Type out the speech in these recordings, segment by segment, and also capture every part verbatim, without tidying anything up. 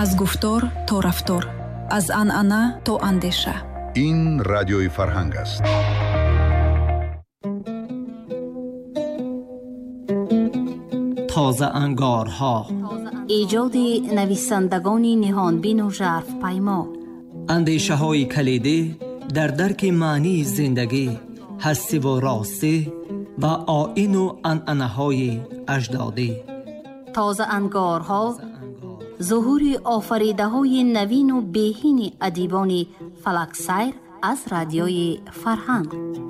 از گفتار تا رفتار، از عنعنه تا اندیشه. این رادیوی فرهنگ است. تازه انگارها، ایجاد نویسندگان نهانبین و ژرف پیما، اندیشه های کلیدی در درک معنی زندگی، هستی و راستی و آیین و عنعنه های اجدادی. تازه انگارها، ظهور آفریده های نوین و بهین ادیبان فلک سیر از رادیوی فرهنگ.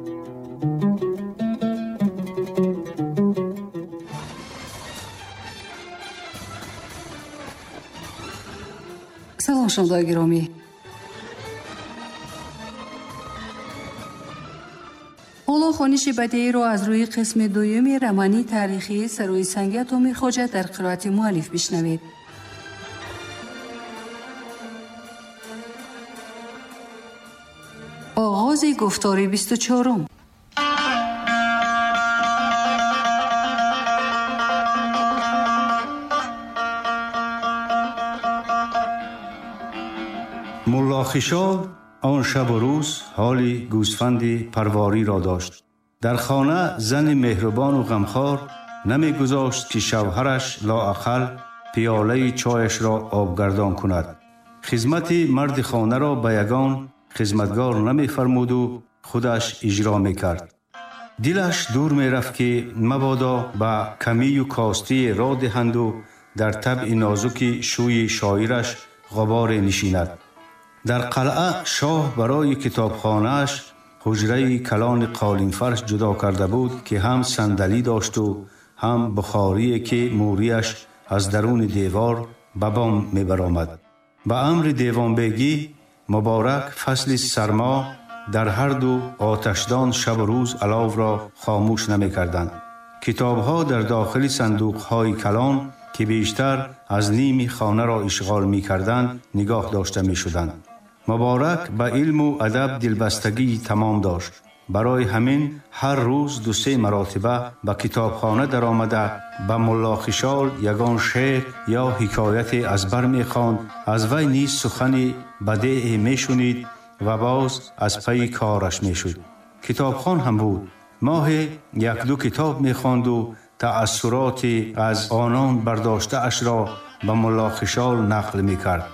سلام شما گرامی. حالا خوانش بدیعی را از روی قسم دوم رمانی تاریخی سروی سنگی اتمی خواجه در قرائت مؤلف بشنوید. آغاز گفتار بیست و چهارم. ملا خشال آن شب و روز حالی گوسفندی پرواری را داشت. در خانه زن مهربان و غمخوار نمی گذاشت که شوهرش لااقل پیاله چایش را آبگردان کند. خدمت مرد خانه را به یگان خدمتگار نمی فرمود و خودش اجرا می کرد. دلش دور می رفت که مبادا به کمی و کاستی را دهند و در طبع نازک شوی شاعرش غبار نشیند. در قلعه شاه برای کتابخانه‌اش حجره کلان قالین فرش جدا کرده بود که هم صندلی داشت و هم بخاری که موریش از درون دیوار به بام می برآمد. به امر دیوان بیگی مبارک فصل سرما در هر دو آتشدان شب و روز الاو را خاموش نمی کردند. کتاب‌ها در داخل صندوق‌های کلان که بیشتر از نیم خانه را اشغال می کردند نگاه داشته می شدند. مبارک به علم و ادب دلبستگی تمام داشت. برای همین هر روز دو سه مرتبه به کتابخانه در آمده به ملا خشال یگان شعر یا حکایت از بر می خواند. از وی نیز سخنی بدیع می شنید و باز از پی کارش می شد. کتابخان هم بود. ماه یک دو کتاب می خواند و تأثیرات از آنان برداشته اش را به ملا خشال نقل می کرد.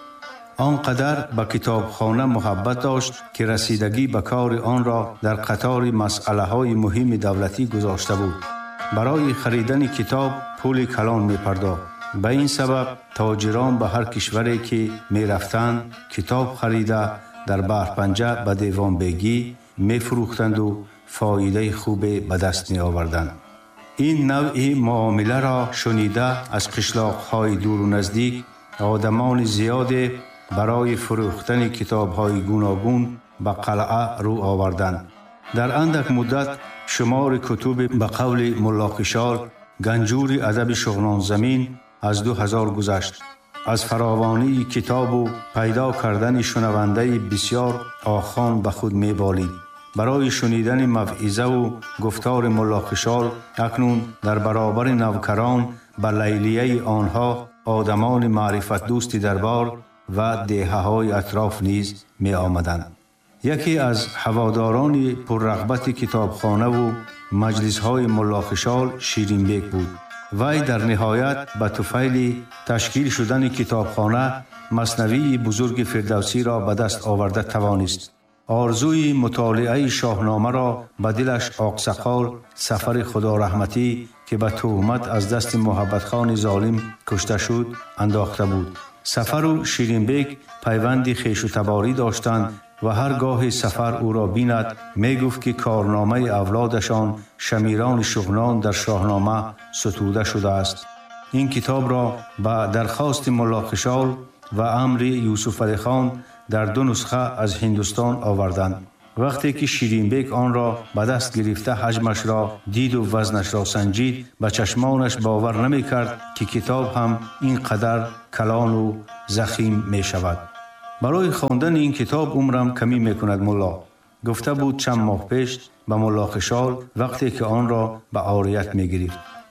آنقدر به کتابخانه محبت داشت که رسیدگی به کار آن را در قطار مسئله های مهم دولتی گذاشته بود. برای خریدن کتاب پول کلان می پرداخت. به این سبب تاجران به هر کشوری که می رفتند کتاب خریده در بحرپنجه به دیوان بیگی می فروختند و فایده خوب به دست می آوردند. این نوع معامله را شنیده از قشلاق‌های دور و نزدیک آدمان زیاد برای فروختن کتاب‌های گوناگون به قلعه رو آوردند. در اندک مدت شمار کتب به قول ملا خشال گنجور ادب شغنان زمین از دو هزار گذشت. از فراوانی کتاب و پیدا کردن شنونده بسیار آخوان به خود می‌بالید. برای شنیدن موعظه و گفتار ملا خشال اکنون در برابر نوکران به لیلیه آنها آدمان معرفت دوست دربار و دهه‌های اطراف نیز می آمدند. یکی از هواداران پررغبت کتابخانه و مجلس‌های ملا خشال شیرین بیگ بود. وی در نهایت به طفیل تشکیل شدن کتابخانه مثنوی بزرگ فردوسی را به دست آورده توانست. آرزوی مطالعه شاهنامه را به دلش آقسقال سفر خدا رحمتی که به تهمت از دست محبت خان ظالم کشته شد انداخته بود. سفر و شیرین بیگ پیوندی خویش و تباری داشتند و هرگاه سفر او را بیند می گفت که کارنامه اولادشان شمیران شغنان در شاهنامه ستوده شده است. این کتاب را به درخواست ملا خشال و امر یوسف علی خان در دو نسخه از هندوستان آوردند. وقتی که شیرین بیگ آن را به دست گرفته حجمش را دید و وزنش را سنجید به چشمانش باور نمی کرد که کتاب هم اینقدر کلان و ضخیم می شود. برای خواندن این کتاب عمرم کمی می کند ملا، گفته بود چند ماه پیش به ملا خشال وقتی که آن را به عاریت می گرفت.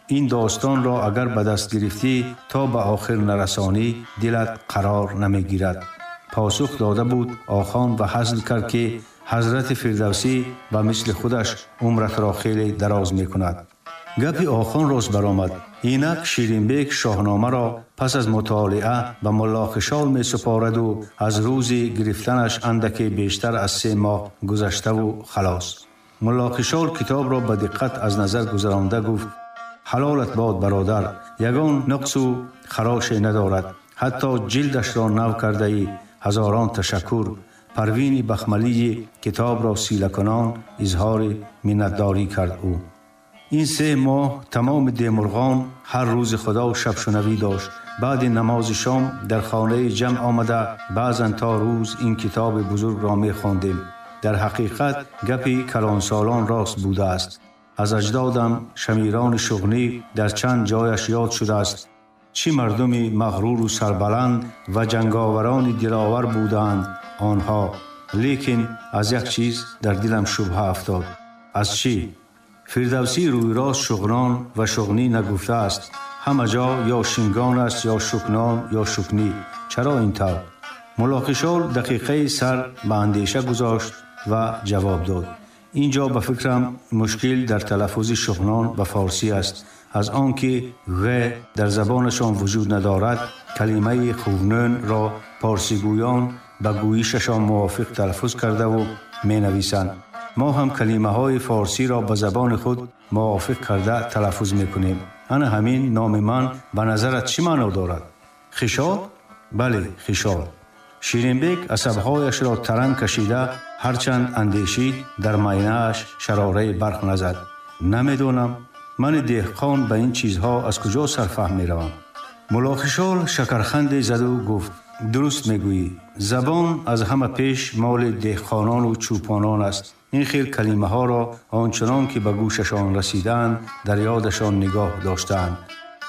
این داستان را اگر به دست گرفتی تا به آخر نرسانی دلت قرار نمیگیرد. پاسخ داده بود آخان و حزل کرد که حضرت فردوسی و مثل خودش عمرت را خیلی دراز می کند. گپی آخان راست برآمد. اینک شیرین بیگ شاهنامه را پس از مطالعه به ملا خشال می سپارد و از روز گرفتنش اندکی بیشتر از سه ماه گذشته و خلاص. ملا خشال کتاب را به دقت از نظر گذرانده گفت حلالت باد برادر، یگان نقص و خراش ندارد، حتی جلدش را نو کرده ای، هزاران تشکر. پروین بخملی کتاب را سیله کنان اظهار منتداری کرد. او این سه ماه تمام دیمرغان هر روز خدا و شب شنوی داشت. بعد نماز شام در خانه جمع آمده بعضن تا روز این کتاب بزرگ را می خواندیم. در حقیقت گپی کلان سالان راست بوده است. از اجدادم شمیران شغنی در چند جایش یاد شده است. چی مردمی مغرور و سربلند و جنگاوران دلاور بودند آنها. لیکن از یک چیز در دلم شبهه افتاد. از چی؟ فردوسی روی راست شغنان و شغنی نگفته است. همه جا یا شنگان است یا شکنان یا شکنی. چرا این طور؟ ملا خشال دقیقه سر به اندیشه گذاشت و جواب داد. اینجا به فکرم مشکل در تلفظ شغنان به فارسی است. از آنکه غ در زبانشان وجود ندارد کلمه خوونن را پارسی گویان به گویششان موافق تلفظ کرده و می نویسند. ما هم کلمه های فارسی را به زبان خود موافق کرده تلفظ می کنیم. انا همین نام من به نظرت چی معنا دارد؟ خشال؟ بله خشال. شیرین بیگ عصبهایش را ترنگ کشیده هرچند اندیشید در معینه‌اش شراره برق نزد. نمیدونم من دهقان به این چیزها از کجا سرفهم می روم. ملا خشال شکرخند زد و گفت درست میگویی. زبان از همه پیش مال دهقانان و چوپانان است. این خیر کلمه ها را آنچنان که به گوششان رسیدند در یادشان نگاه داشتند.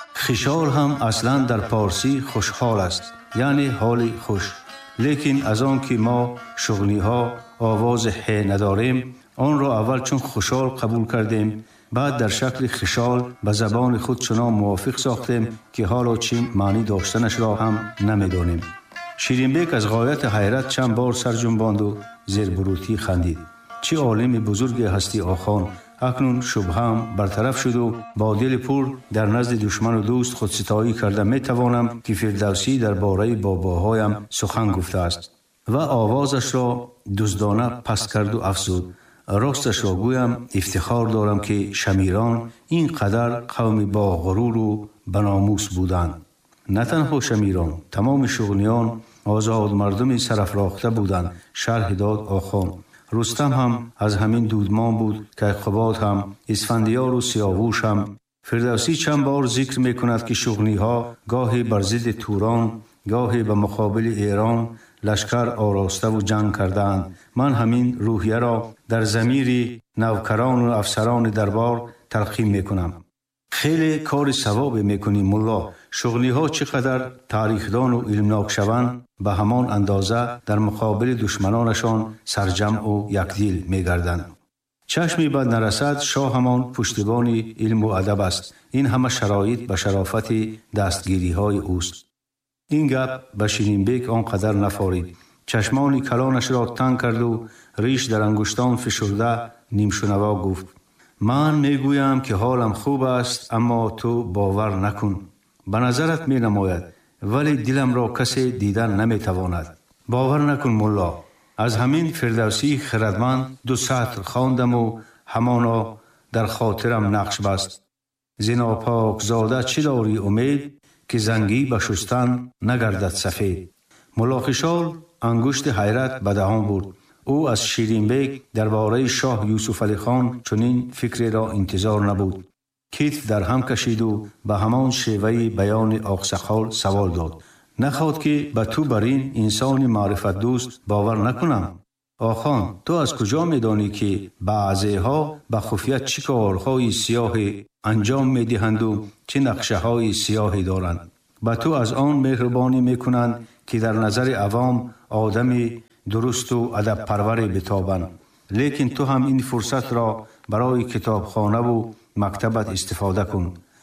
خشال هم اصلا در پارسی خوشحال است، یعنی حال خوش. لیکن از آن که ما شغنی ها آواز ه نداریم آن را اول چون خوشحال قبول کردیم، بعد در شکل خشال به زبان خود چنان موافق ساختیم که حالا چی معنی داشتنش را هم نمیدانیم. شیرین بیگ از غایت حیرت چند بار سر جنباند و زیر بروتی خندید. چه عالم بزرگی هستی آخان. اکنون شبهام برطرف شد و با دل پر در نزد دشمن و دوست خودستایی کرده می توانم که فردوسی در باره باباهایم سخن گفته است. و آوازش را دزدانه پست کرد و افزود راستش را گویم افتخار دارم که شمیران اینقدر قوم با غرور و بناموس بودند. نه تنها شمیران، تمام شغنیان آزاد مردمی سرافراخته بودند. شرح داد آخان. رستم هم از همین دودمان بود که اقباد هم، اسفندیار و سیاووش هم. فردوسی چند بار ذکر می کند که شغنی ها گاهی بر ضد توران، گاهی به مقابل ایران لشکر آراسته و جنگ کردند. من همین روحیه را در ضمیر نوکران و افسران دربار تلقین می کنم. خیلی کار ثواب می کنیم ملا. شغلی ها چقدر تاریخدان و علمناک شوند به همان اندازه در مقابل دشمنانشان سرجم و یکدل می گردند. چشمی بد نرسد شاه همان پشتیبان علم و ادب است. این همه شرایط به شرافت دستگیری های اوست. این گپ به شیرین بیگ آنقدر نفارید. چشمان کلانش را تنگ کرد و ریش در انگشتان فشرده نیمشنوا گفت من میگویم که حالم خوب است اما تو باور نکن. به نظرت می نماید ولی دلم را کسی دیدن نمی تواند. باور نکن ملا. از همین فردوسی خردمند دو سطر خواندم و همانا در خاطرم نقش بست. زنا پاک زاده چی داری امید که زنگی به شستن نگردد سفید. ملا خشال انگشت حیرت به دهان برد. او از شیرین بیگ درباره شاه یوسف علی خان چنین فکری را انتظار نبود. کتف در هم کشید و به همان شیوه بیان آقسخال سوال داد. نخواد که به تو بر این انسان معرفت دوست باور نکنم. آخان تو از کجا میدانی که بعضی ها به خفیت چی کارهای سیاه انجام میدهند و چه نقشه های سیاهی دارند؟ به تو از آن مهربانی میکنند که در نظر عوام آدمی درست و ادب پروری بتابند. لیکن تو هم این فرصت را برای کتابخانه و مکتبت استفاده کن.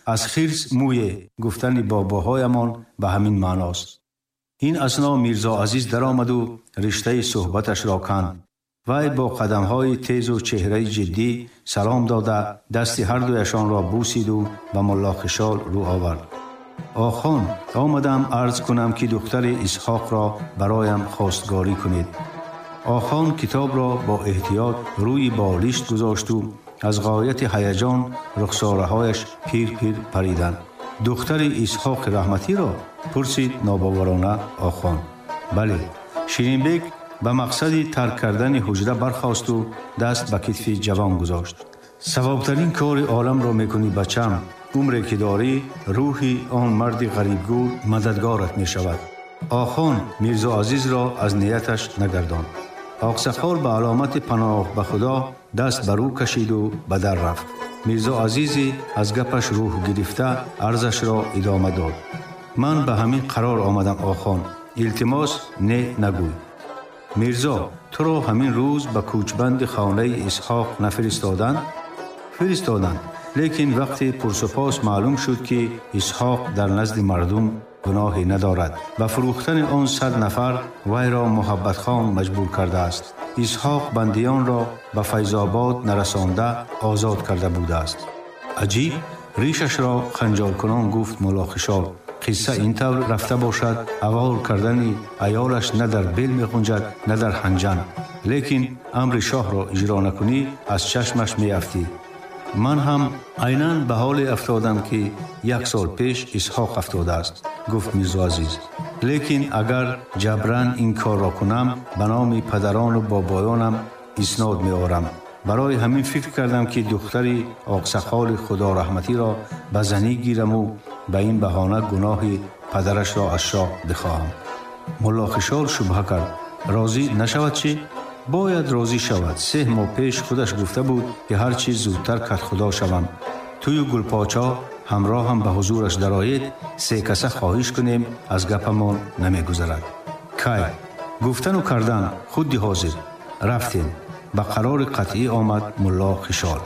از خرس موی گفتن باباهایمان به همین معناست. این اثنا میرزا عزیز در آمد و رشته صحبتش را کند. وی با قدم‌های تیز و چهره جدی سلام داده دست هر دویشان را بوسید و به ملا خشال رو آورد. آخان، آمدم عرض کنم که دختر اسحاق را برایم خواستگاری کنید. آخان کتاب را با احتیاط روی بالشت گذاشت و از غایت هیجان رخساره‌هایش پیر پیر پریدند. دختر اسحاق رحمتی را پرسید ناباورانه آخان. بله. شیرین بیگ به مقصد ترک کردن حجره برخاست و دست به کتف جوان گذاشت. ثوابترین کار عالم را میکنی بچم. عمری که داری روحی آن مرد غریبگو مددگارت می شود. آخان میرزا عزیز را از نیتش نگردان. آقسخال به علامت پناه به خدا دست برو کشید و به در رفت. میرزا عزیزی از گپش روح گرفته عرضش را ادامه داد. من به همین قرار آمدم آخان. التماس نه نگوی. میرزا تو را همین روز به کوچبند خانه اسحاق نفرستادند؟ فرستادند. لیکن وقتی پرسپاس معلوم شد که اسحاق در نزد مردم گناهی ندارد و فروختن آن صد نفر وی را محبت خان مجبور کرده است. اسحاق بندیان را به فیض آباد نرسانده آزاد کرده بوده است. عجیب. ریشش را خنجال کنان گفت ملا خشال. قصه این طور رفته باشد اول کردن ایالش نه در بیل می خونجد نه در خنجان، لیکن امر شاه را اجرا نکنی از چشمش می افتی. من هم عیناً به حال افتادم که یک سال پیش اسحاق افتاده است، گفت میرزا عزیز. لیکن اگر جبران این کار را کنم به نام پدران و بابایانم اسناد می آورم. برای همین فکر کردم که دختری آقسخال خدا رحمتی را به زنی گیرم و به این بهانه گناه پدرش را از شاه بخواهم. ملا خشال شبهه کرد. راضی نشود چی؟ باید راضی شود. سه ماه پیش خودش گفته بود که هر چیز زودتر کت خدا شوم. توی گل پاچا همراه هم به حضورش درآید. سه کسه خواهش کنیم از گپمان نمی گذرد. کی گفتن و کردن خودی حاضر. رفتیم. به قرار قطعی آمد ملا خشال.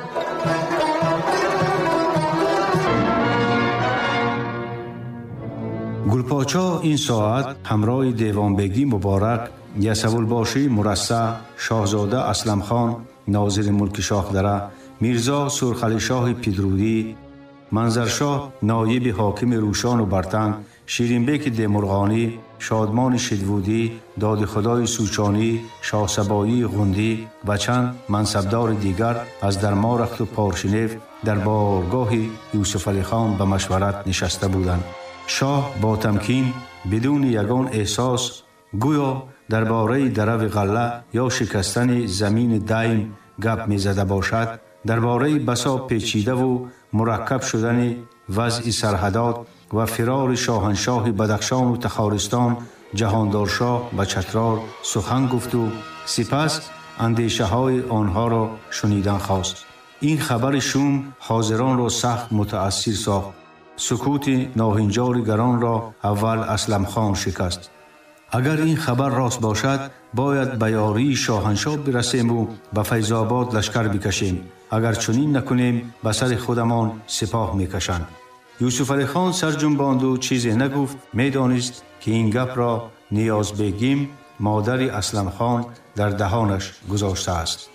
گلپاچا این ساعت همراه دیوان بیگی مبارک، یسوالباشی مرصع، شاهزاده اسلم خان ناظر ملک شاه دره، میرزا سرخلی شاه پیدرودی، منظرشاه نایب حاکم روشان و برتن، شیرین بیگ دیمرغانی، شادمان شدوودی، داد خدای سوچانی، شاه سبایی غندی و چند منصبدار دیگر از درمارخت و پارشنیف در بارگاه یوسف علی خان به مشورت نشسته بودند. شاه با تمکین بدون یگان احساس گویا درباره درو غله یا شکستن زمین دایم گپ می زده باشد، درباره بسا پیچیده و مرکب شدن وضع سرحدات و فرار شاهنشاه بدخشان و تخارستان جهاندارشاه به چترال سخن گفت و سپس اندیشه های آنها را شنیدن خواست. این خبر شوم حاضران را سخت متأثر ساخت. سکوت ناهنجار گران را اول اسلم خان شکست. اگر این خبر راست باشد باید به یاری شاهنشاه برسیم و به فیض آباد لشکر بکشیم. اگر چنین نکنیم به سر خودمان سپاه میکشند. یوسف علی خان سر جنباند و چیزی نگفت. میدانست که این گپ را نیاز بیگیم مادر اسلم خان در دهانش گذاشته است.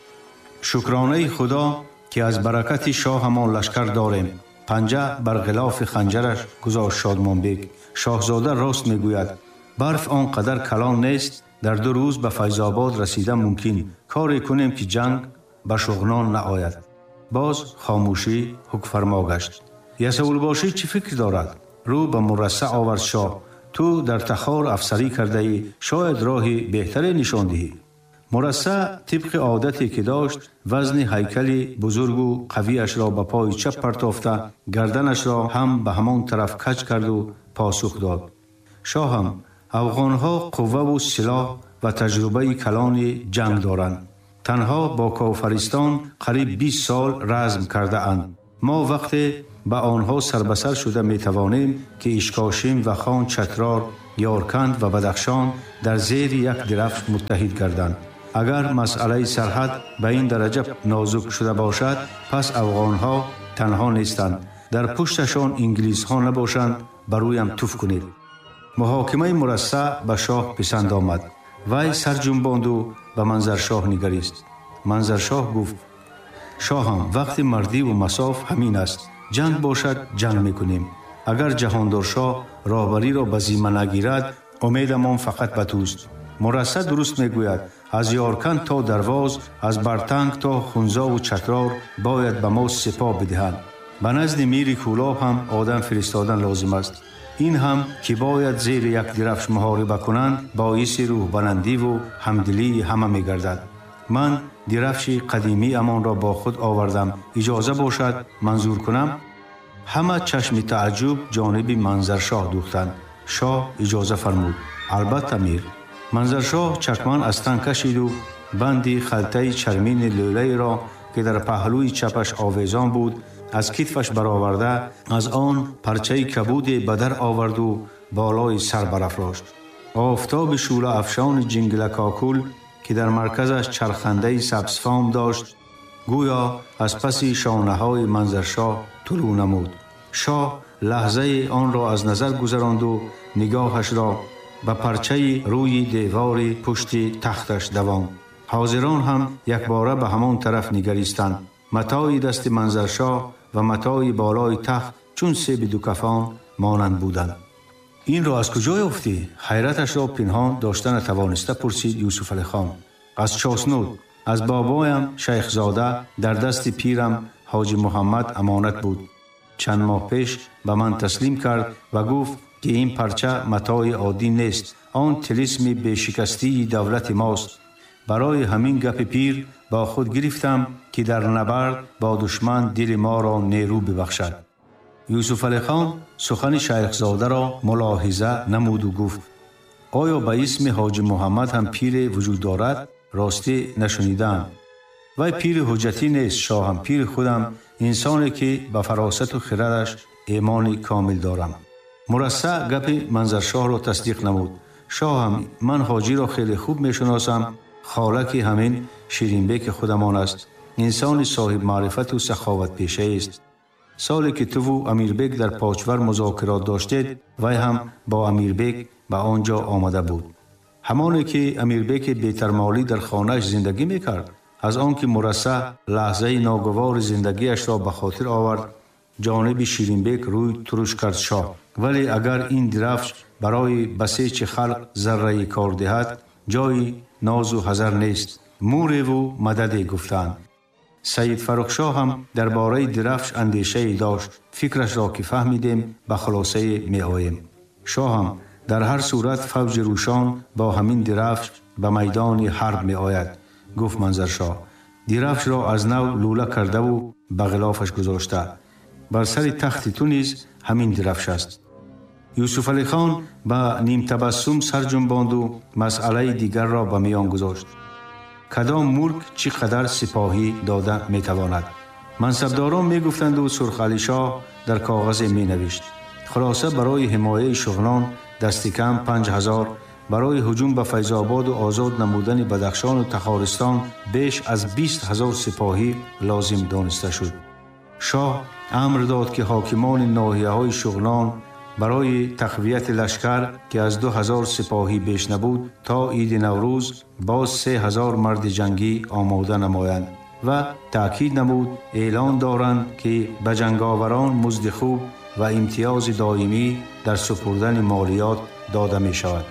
شکرانه خدا که از برکت شاه همان لشکر داریم. پنجه بر غلاف خنجرش گذاشت شادمان بیگ. شاهزاده راست میگوید. برف آنقدر کلان نیست در دو روز به فیض آباد رسیدن ممکن. کاری کنیم که جنگ به شغنان نآید. باز خاموشی حکم فرما گشت. یسوالباشی چی فکر دارد؟ رو به مرصع آورد. شاه تو در تخار افسری کرده ای، شاید راهی بهتری نشان دهی. مرصع طبق عادتی که داشت وزن هیکل بزرگ و قویش را به پای چپ پرتافته گردنش را هم به همان طرف کج کرد و پاسخ داد. شاه هم افغانها قوه و سلاح و تجربه کلان جنگ دارند. تنها با کافرستان قریب بیست سال رزم کرده اند. ما وقتی به آنها سربسر شده می توانیم که اشکاشیم و خان چترال، یارکند و بدخشان در زیر یک درفش متحد گردند. اگر مسئله سرحد به این درجه نازک شده باشد پس افغانها تنها نیستند. در پشتشان انگلیس ها نباشند برویم توف کنید. محاکمه مرصع به شاه پسند آمد. وی سر جنباند و به منظرشاه نگریست. منظرشاه گفت شاهم وقت مردی و مصاف همین است. جنگ باشد جنگ میکنیم. اگر جهاندار شاه راهبری را به ذمه نگیرد امیدمان فقط به توست. مرصع درست میگوید. از یارکن تا درواز، از برتنگ تا خونزا و چترار باید به ما سپاه بدهند. به نزد میر کولاب هم آدم فرستادن لازم است. این هم که باید زیر یک درفش محاربه کنند باعث روح بلندی و همدلی همه میگردد. من درفش قدیمی امان را با خود آوردم. اجازه باشد منظور کنم؟ همه چشم تعجب جانب منظرشاه دوختند. شاه اجازه فرمود. البته میر. منظرشاه چکمان از تن کشید و بندی خلطه چرمین لوله را که در پهلوی چپش آویزان بود از کتفش برآورده از آن پرچه کبود بدر آورد و بالای سر برافراشت. آفتاب شعله افشان جنگل کاکول که در مرکزش چرخنده سبزفام داشت گویا از پس شانه های منظرشاه طلوع نمود. شاه لحظه آن را از نظر گذراند و نگاهش را به پرچه روی دیوار پشت تختش دواند. حاضران هم یک باره به همان طرف نگریستند. متاع دست منظرشاه و متاع بالای تخت چون سیب دو کفان مانند بودند. این را از کجا یافتی؟ حیرتش را پنهان داشته نتوانسته پرسید یوسف علی خان. از چاسنود. از بابایم شیخ زاده در دست پیرم حاجی محمد امانت بود. چند ماه پیش به من تسلیم کرد و گفت که این پرچه متاع عادی نیست. آن طلسم بیشکستی دولت ماست. برای همین گپ پیر با خود گرفتم که در نبرد با دشمن دل ما را نیرو ببخشد. یوسف علی خان سخن شیخ زاده را ملاحظه نمود و گفت آیا به اسم حاجی محمد هم پیر وجود دارد؟ راستی نشنیدم. وی پیر حجتی نیست شاهم. پیر خودم انسانی که به فراست و خردش ایمان کامل دارم. مرصع گپ منظرشاه را تصدیق نمود. شاهم من حاجی را خیلی خوب میشناسم. خالق همین شیرینبیک خودمان است. انسان صاحب معرفت و سخاوت پیشه است. سالی که تو و امیربیک در پاچور مذاکرات داشتید وی هم با امیربیک به آنجا آمده بود. همانی که امیربیک بیترمالی در خانهش زندگی میکرد. از آنکه مرصع لحظه ناگوار زندگیش را به خاطر آورد جانب شیرینبیک روی ترش کرد شاه. ولی اگر این درفش برای بسیج خلق ذره کار دهد جای ناز و حذر نیست. موری و مدد گفتند. سید فرخشاه هم درباره درفش اندیشه داشت. فکرش را که فهمیدیم به خلاصه می آییم. شاه هم در هر صورت فوج روشان با همین درفش به میدان حرب می آید. گفت منظرشاه. درفش را از نو لوله کرده و به غلافش گذاشته. بر سر تخت تو نیز همین درفش است. یوسف علی خان با نیم تبسم سر جنباند و مسئله دیگر را به میان گذاشت. کدام ملک چقدر سپاهی داده می تواند؟ منصبداران می گفتند و سرخ علی شاه در کاغذ می نوشت. خلاصه برای حمایه شغلان دست کم پنج هزار، برای هجوم به فیض آباد و آزاد نمودن بدخشان و تخارستان بیش از بیست هزار سپاهی لازم دانسته شد. شاه امر داد که حاکمان ناحیه های شغلان برای تقویت لشکر که از دو هزار سپاهی بیش نبود تا عید نوروز باز سه هزار مرد جنگی آماده نمایند و تأکید نمود اعلان دارند که به جنگاوران مزد خوب و امتیاز دائمی در سپردن مالیات داده می شود.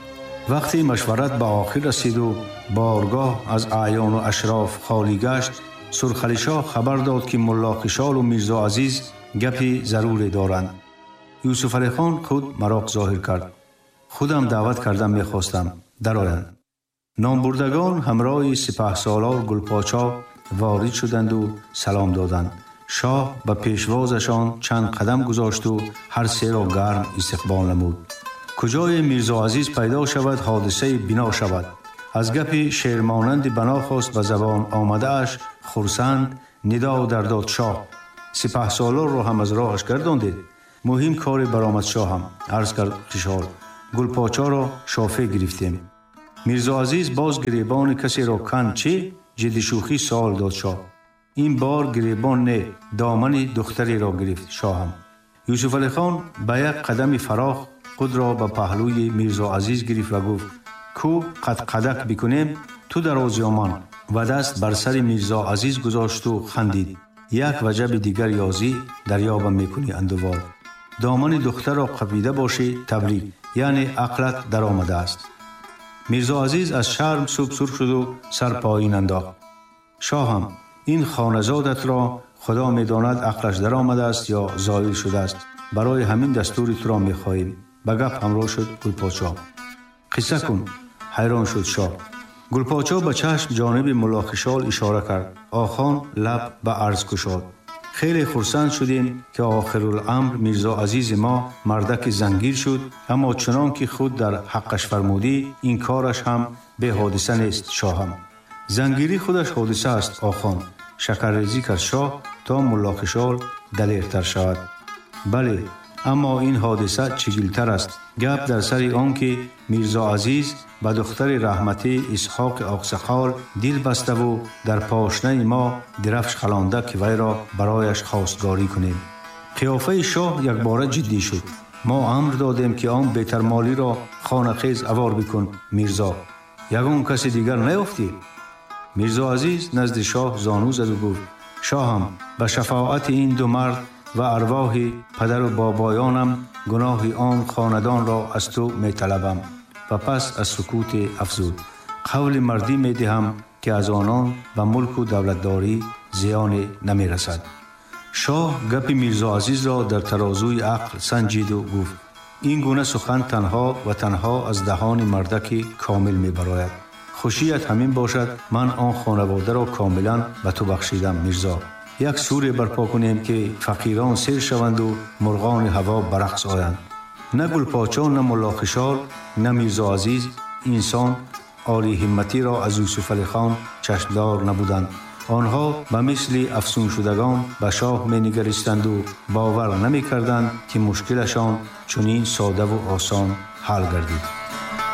وقتی مشورت به آخر رسید و بارگاه از اعیان و اشراف خالی گشت سرخ علی شاه خبر داد که ملا خشال و میرزا عزیز گپی ضروری دارند. یوسف علی خان خود مراق ظاهر کرد. خودم دعوت کردم میخواستم درآیند. نامبردگان همراه سپهسالار گلپاچا وارد شدند و سلام دادند. شاه به پیشوازشان چند قدم گذاشت و هر سه را گرم استقبال نمود. کجای میرزا عزیز پیدا شود حادثه بنا شود. از گپ شیرمانند بنا خواست به زبان آمده اش خرسند ندا در داد شاه. سپهسالار را هم از راهش گرداندید. مهم کار برآمد شاهم. عرض کرد خشال. گلپاچا را شافه گرفتیم. میرزا عزیز باز گریبان کسی را کن چه؟ جدی شوخی سوال داد شاه. این بار گریبان نه دامن دختری را گرفت شاهم. یوسف علی خان با یک قدم فراخ خود را به پهلوی میرزا عزیز گرفت و گفت کو قد قدک بکنیم تو در آزیامان و دست بر سر میرزا عزیز گذاشت و خندید. یک وجب دیگر یازی دریابم میکنی اندوار. دامن دختر را قبیده باشی تبلیغ، یعنی عقلت در آمده است. میرزا عزیز از شرم سرخ سرخ شد و سر پایین انداخت. شاهم این خانزادت را خدا میداند عقلش در آمده است یا زایل شده است. برای همین دستور تو را میخواهیم. به گپ همراه شد گلپاچا. قصه کن. حیران شد شاه. گلپاچا به چشم جانب ملا خشال اشاره کرد. آخان لب به عرض گشاد. خیلی خرسند شدیم که آخرالامر میرزا عزیز ما مردک زنگیر شد، اما چنان که خود در حقش فرمودی این کارش هم به حادثه نیست شاهم. زنگیری خودش حادثه است آخان. شکرریزی کرد شاه تا ملا خشال دلیرتر شود. بله، اما این حادثه چگیلتر است. گپ در سر آن که میرزا عزیز به دختر رحمتی اسحاق آقسخال دل بسته و در پاشنه ما درفش خلانده که وی را برایش خواستگاری کنیم. قیافه شاه یک باره جدی شد. ما امر دادیم که آن بیترمالی را خانه خیز اوار بکن میرزا. یگان کسی دیگر نیافتی؟ میرزا عزیز نزد شاه زانو زد و گفت شاهم به شفاعت این دو مرد و ارواح پدر و بابایانم گناه آن خاندان را از تو می طلبم. و پس از سکوت افزود قول مردی می دهم که از آنان و ملک و دولتداری زیان نمی رسد. شاه گپ میرزا عزیز را در ترازوی عقل سنجید و گفت این گونه سخن تنها و تنها از دهان مردک کامل می براید. خوشیت همین باشد من آن خانواده را کاملا به تو بخشیدم میرزا. یک سوری برپا کنیم که فقیران سیر شوند و مرغان هوا برقص آیند. نه گلپاچا، نه ملا خشال، نه میرزا عزیز انسان عالی همتی را از یوسف علی خان چشمدار نبودند. آنها به مثل افسون شدگان به شاه می نگریستند و باور نمی کردند که مشکلشان چنین ساده و آسان حل گردید.